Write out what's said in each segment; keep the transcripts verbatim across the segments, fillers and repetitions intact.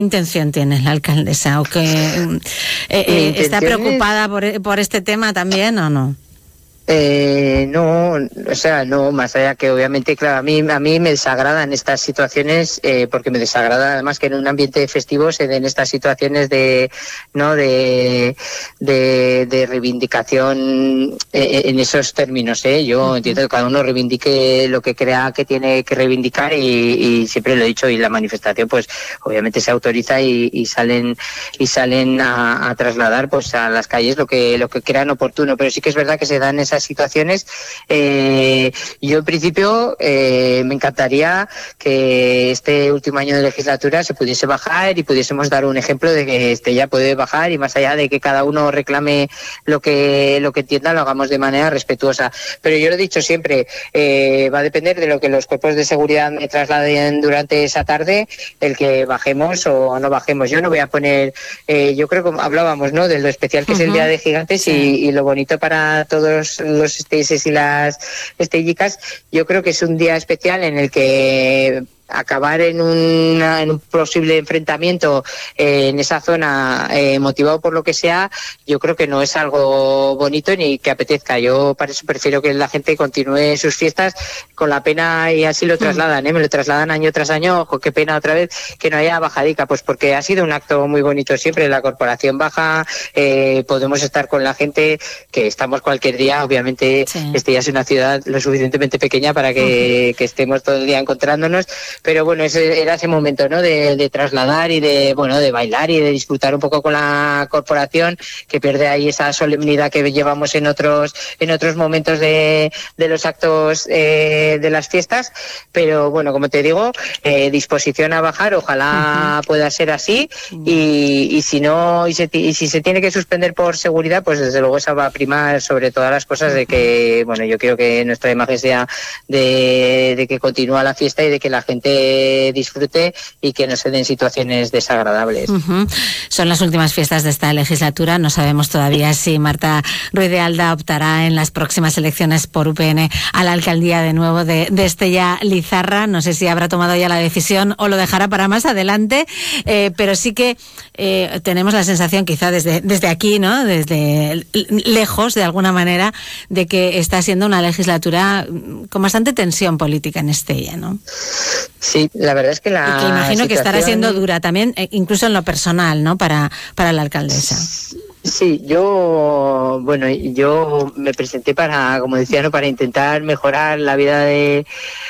intención tiene la alcaldesa? ¿O que eh, eh, está preocupada por, por este tema también o no? Eh, no, o sea, no, más allá que obviamente, claro, a mí, a mí me desagradan estas situaciones, eh, porque me desagrada además que en un ambiente festivo se den estas situaciones de, ¿no?, de, de, de reivindicación eh, en esos términos, eh. Yo uh-huh. entiendo que cada uno reivindique lo que crea que tiene que reivindicar y, y siempre lo he dicho, y la manifestación pues obviamente se autoriza y, y salen, y salen a, a trasladar pues a las calles lo que, lo que crean oportuno, pero sí que es verdad que se dan esas situaciones. Eh, yo en principio eh, me encantaría que este último año de legislatura se pudiese bajar y pudiésemos dar un ejemplo de que este ya puede bajar, y más allá de que cada uno reclame lo que lo que entienda, lo hagamos de manera respetuosa. Pero yo lo he dicho siempre, eh, va a depender de lo que los cuerpos de seguridad me trasladen durante esa tarde, el que bajemos o no bajemos. Yo no voy a poner, eh, yo creo que hablábamos, ¿no?, de lo especial que uh-huh. es el Día de Gigantes, sí. y, y lo bonito para todos los esteises y las estellicas. Yo creo que es un día especial en el que acabar en, una, en un posible enfrentamiento eh, en esa zona, eh, motivado por lo que sea, yo creo que no es algo bonito ni que apetezca. Yo para eso prefiero que la gente continúe sus fiestas con la pena, y así lo trasladan, ¿eh? me lo trasladan año tras año. Ojo, qué pena otra vez que no haya bajadica, pues porque ha sido un acto muy bonito siempre. La corporación baja, eh, podemos estar con la gente, que estamos cualquier día, obviamente sí. Este ya es una ciudad lo suficientemente pequeña para que, uh-huh. que estemos todo el día encontrándonos. Pero bueno, ese era ese momento, ¿no?, de, de trasladar y de, bueno, de bailar y de disfrutar un poco con la corporación, que pierde ahí esa solemnidad que llevamos en otros en otros momentos de, de los actos eh, de las fiestas. Pero bueno, como te digo, eh, disposición a bajar, ojalá uh-huh. pueda ser así, y, y si no, y, se, y si se tiene que suspender por seguridad, pues desde luego esa va a primar sobre todas las cosas, de que, bueno, yo quiero que nuestra imagen sea de, de que continúa la fiesta y de que la gente disfrute y que no se den situaciones desagradables. Uh-huh. Son las últimas fiestas de esta legislatura. No sabemos todavía si Marta Ruiz de Alda optará en las próximas elecciones por U P N a la alcaldía de nuevo de, de Estella Lizarra. No sé si habrá tomado ya la decisión o lo dejará para más adelante, eh, pero sí que eh, tenemos la sensación, quizá desde, desde aquí, ¿no?, desde lejos, de alguna manera, de que está siendo una legislatura con bastante tensión política en Estella, ¿no? Sí, la verdad es que la y que imagino situación... que estará siendo dura también, incluso en lo personal, ¿no?, para, para la alcaldesa. Sí, yo, bueno, yo me presenté para, como decía, ¿no?, para intentar mejorar la vida de,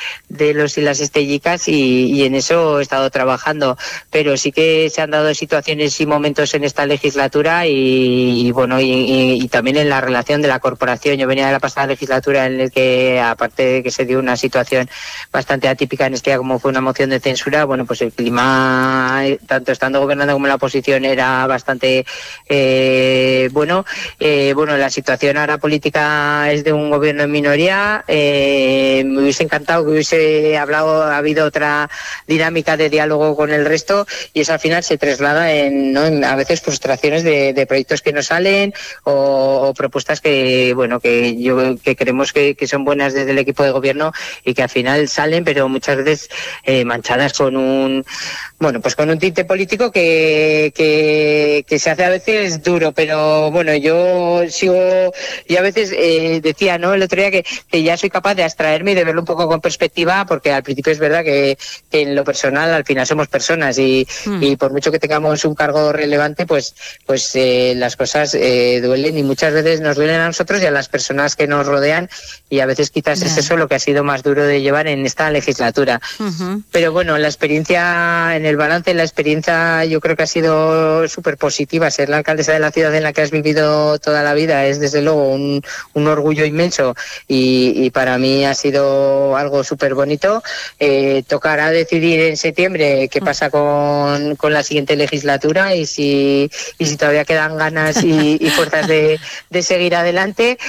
de los y las estellicas, y, y en eso he estado trabajando, pero sí que se han dado situaciones y momentos en esta legislatura y, y bueno, y, y, y también en la relación de la corporación. Yo venía de la pasada legislatura en el que, aparte de que se dio una situación bastante atípica en Estella, como fue una moción de censura, bueno, pues el clima, tanto estando gobernando como en la oposición, era bastante eh, Eh, bueno, eh, bueno, la situación ahora política es de un gobierno en minoría. Eh, me hubiese encantado que hubiese hablado, ha habido otra dinámica de diálogo con el resto, y eso al final se traslada en, ¿no?, en a veces frustraciones de, de proyectos que no salen, o, o propuestas que, bueno, que yo que creemos que, que son buenas desde el equipo de gobierno y que al final salen, pero muchas veces eh, manchadas con un, bueno, pues con un tinte político que, que, que se hace a veces duro. Pero bueno, yo sigo, y a veces eh, decía, ¿no?, el otro día que, que ya soy capaz de abstraerme y de verlo un poco con perspectiva, porque al principio es verdad que, que en lo personal al final somos personas, y, mm. y por mucho que tengamos un cargo relevante, pues pues eh, las cosas eh, duelen, y muchas veces nos duelen a nosotros y a las personas que nos rodean, y a veces quizás yeah. es eso lo que ha sido más duro de llevar en esta legislatura. Uh-huh. Pero bueno, la experiencia, en el balance, la experiencia yo creo que ha sido súper positiva. Ser la alcaldesa de la ciudad en la que has vivido toda la vida es desde luego un, un orgullo inmenso, y, y para mí ha sido algo súper bonito. Eh, tocará decidir en septiembre qué pasa con, con la siguiente legislatura, y si, y si todavía quedan ganas y, y fuerzas de, de seguir adelante.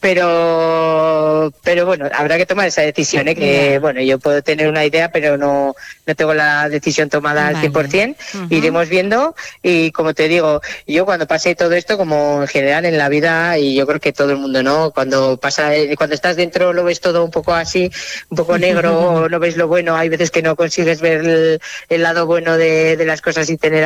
pero pero bueno, habrá que tomar esa decisión, ¿eh? Que yeah. bueno, yo puedo tener una idea, pero no, no tengo la decisión tomada vale. al cien por ciento. Uh-huh. Iremos viendo y como te digo, yo cuando pase todo esto, como en general en la vida, y yo creo que todo el mundo, ¿no? Cuando pasa, cuando estás dentro lo ves todo un poco así, un poco negro, o no ves lo bueno, hay veces que no consigues ver el, el lado bueno de, de las cosas y tener